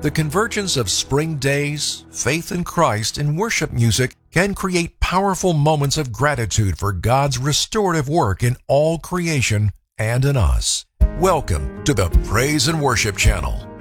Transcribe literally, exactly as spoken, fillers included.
The convergence of spring days, faith in Christ, and worship music can create powerful moments of gratitude for God's restorative work in all creation and in us. Welcome to the Praise and Worship Channel.